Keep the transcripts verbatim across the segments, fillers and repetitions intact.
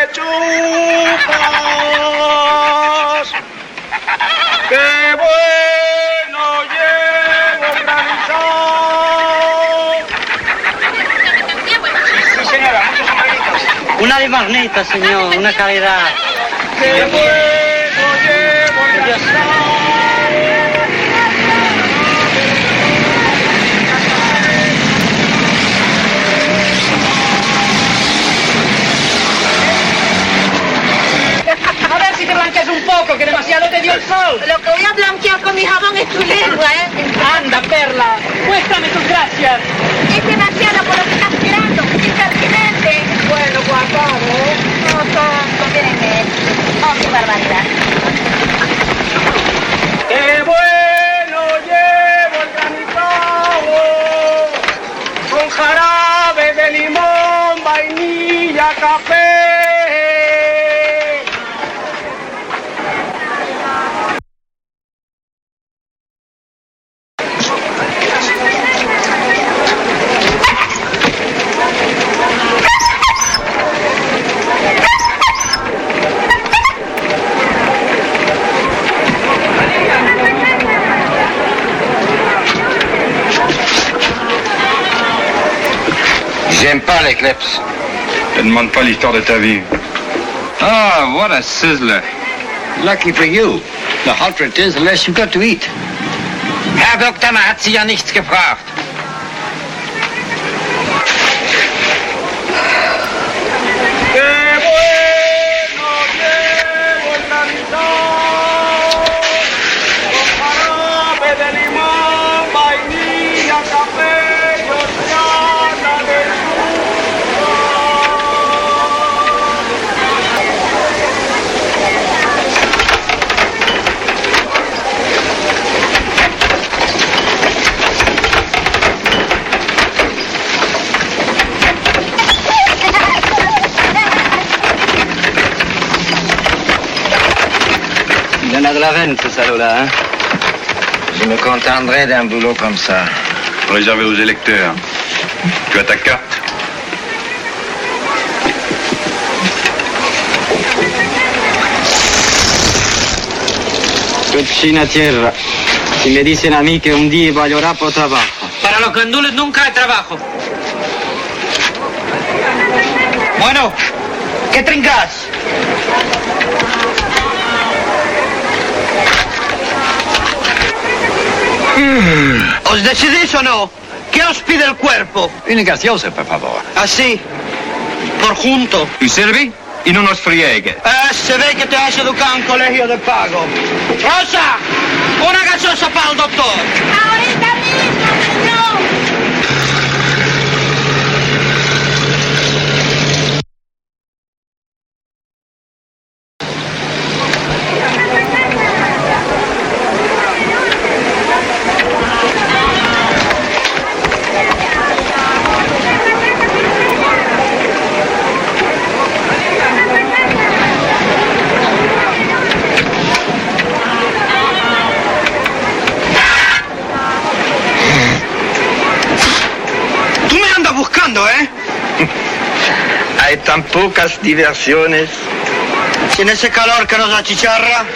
lechugas. ¡Qué bueno llevo granizado! Sí, señora, muchos amiguitos. Una de magneta, señor, una calidad. ¡Qué bueno llevo granizado! A ver si te blanqueas un poco, que demasiado te dio el sol. Lo que voy a blanquear con mi jabón es tu lengua, ¿eh? Anda, Perla, muéstrame tus gracias. Es demasiado por lo que estás tirando. Impertinente. Bueno, guapa, ¿eh? No, tonto, miren que... Oh, qué barbaridad. ¡Qué bueno llevo el granizado! Con jarabe de limón, vainilla, café. J'aime pas les clips. Ne demande pas l'histoire de ta vie. Ah, what a sizzler. Lucky for you. The hotter it is, the less you've got to eat. Herr Doktor, man hat Sie ja nichts gefragt. ¡Qué bueno llevo el granizado! Con jarabe de limón, vainilla, café y horchata de Il y en a de la veine, ce salaud-là, hein. Je me contenterai d'un boulot comme ça. Réservé aux électeurs. Tu as ta carte? Cochina tierra. Si me dicen a mí que un día va a llorar por trabajo. Para los gandules nunca hay trabajo. Bueno, ¿qué trincás? ¿Os decidís o no? ¿Qué os pide el cuerpo? Una gaseosa, por favor. Así, por junto. Tu servi? Y no nos friegues. Eh, se ve que te has educado en colegio de pago. Rosa, una gaseosa para el doctor. Ahorita mismo, señor. ¿Eh? Hay tan pocas diversiones. Sin ese calor que nos achicharra.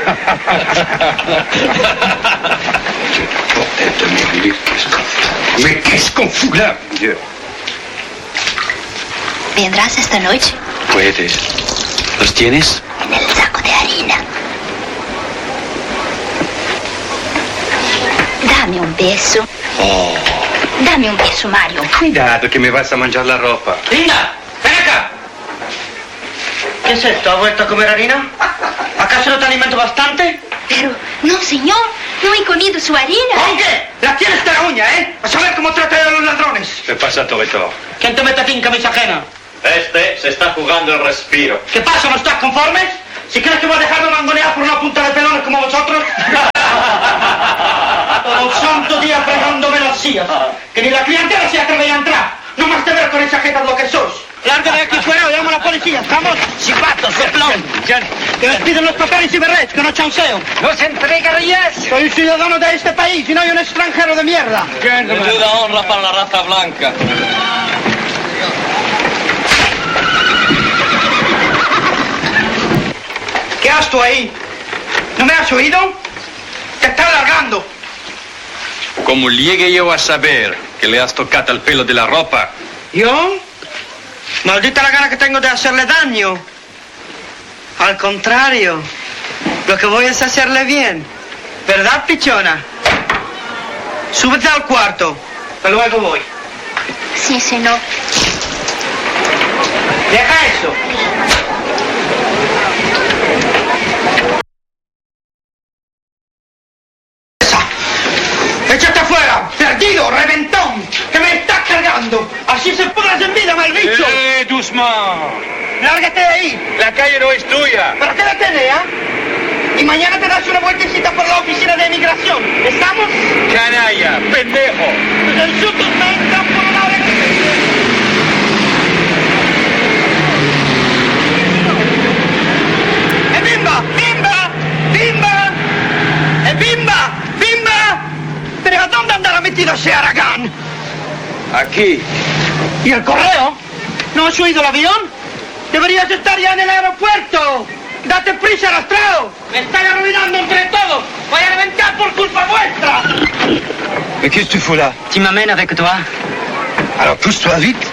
Mais qu'est-ce qu'on fout là, mon Dieu? ¿Vendrás esta noche? Puedes. ¿Los tienes? En el saco de harina. Dame un beso. Oh. Dame un beso, Mario. Cuidado que me vas a manchar la ropa. Linda, ven acá. ¿Qué es esto? ¿Has vuelto a comer harina? ¿Acaso no te alimento bastante? Pero, no, señor. No he comido su harina. ¿Con qué? La tienes de la uña, ¿eh? A saber cómo trata a los ladrones. ¿Qué pasa, Toreto? ¿Quién te mete en camisa ajena? Este se está jugando el respiro. ¿Qué pasa? ¿No estás conforme? ¿Si crees que voy a dejarme mangonear por una punta de pelones como vosotros? Todo el santo día fregándome las sillas. Que ni la clientela se atreve a entrar. No más te ver con esa jeta lo que sos. Larga de aquí fuera o llamo a la policía. ¿Estamos? Chivatos, soplón. Que les piden los papeles y berrets, que no chanceo. ¡No se entregarías! Soy un ciudadano de este país y no hay un extranjero de mierda. Menuda honra para la raza blanca. estás tú ahí? ¿No me has oído? Te estás largando. Como llegue yo a saber que le has tocado el pelo de la ropa. ¿Yo? Maldita la gana que tengo de hacerle daño. Al contrario, lo que voy es hacerle bien. ¿Verdad, pichona? Súbete al cuarto, que luego voy. Sí, señor. Deja eso. ¡Échate afuera! ¡Perdido! ¡Reventón! ¡Que me estás cargando! ¡Así se pudras en vida, mal bicho! ¡Eh, Dusman! ¡Lárgate de ahí! La calle no es tuya. ¿Pero qué la tenés, eh? Y mañana te das una vueltecita por la oficina de emigración. ¿Estamos? Canalla, pendejo. Pues el chuto me entra por una oreja. ¡Eh, bimba! ¡Bimba! ¡Bimba! ¡Eh, bimba! ¡Bimba! ¿Pero a dónde andará metido ese Aragán? Aquí. ¿Y el correo? ¿No has oído el avión? Deberías estar ya en el aeropuerto. ¡Date prisa, arrastrado! ¡Me estáis arruinando entre todos! ¡Voy a reventar por culpa vuestra! Mais qu'est-ce que tu fous là? Tu m'amènes avec toi? Alors pousse-toi vite.